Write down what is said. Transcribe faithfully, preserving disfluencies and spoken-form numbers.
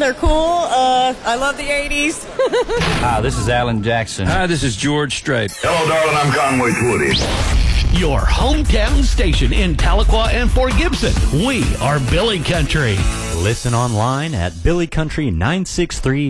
They're cool. Uh, I love the eighties. Hi, this is Alan Jackson. Hi, this is George Strait. Hello, darling. I'm Conway Twitty. Your hometown station in Tahlequah and Fort Gibson. We are Billy Country. Listen online at billy country nine six three